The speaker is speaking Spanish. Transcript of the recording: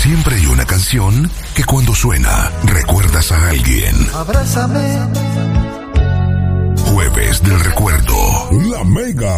Siempre hay una canción que cuando suena, recuerdas a alguien. Abrázame. Jueves del recuerdo. La Mega.